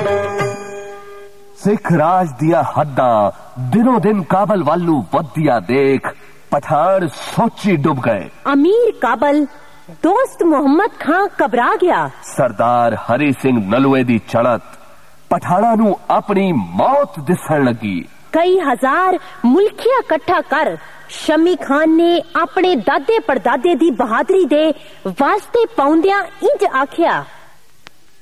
सिख राज दिया हद्दां दिनों दिन काबल वालू वधिया देख पठान सोची डुब गए। अमीर काबल दोस्त मोहम्मद खां घबरा गया। सरदार हरी सिंह नलुए दी चढ़त पठाना नू अपनी मौत दिसण लगी। कई हजार मुल्किया कट्ठा कर शमी खान ने अपने दादे परदादे दी बहादरी दे वास्ते पाउंदियां इंज आख्या,